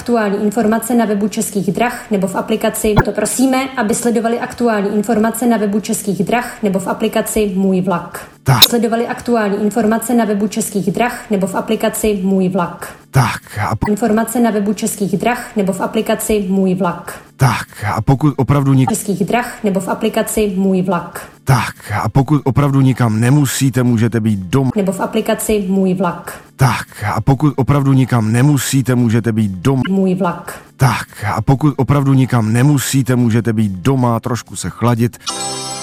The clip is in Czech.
aktuální informace na webu Českých drah nebo v aplikaci. To prosíme, aby sledovali aktuální informace na webu Českých drah nebo v aplikaci Můj vlak. Tak. Sledovali aktuální informace na webu Českých drah nebo v aplikaci Můj vlak. Tak a Informace na webu Českých drah nebo v aplikaci Můj vlak. tak a pokud opravdu Českých drah nebo v aplikaci Můj vlak. tak a pokud opravdu nikam nemusíte, můžete být doma. Nebo v aplikaci Můj vlak. Tak a pokud opravdu nikam nemusíte, můžete být doma. Můj vlak. Tak a pokud opravdu nikam nemusíte, můžete být doma, trošku se chladit.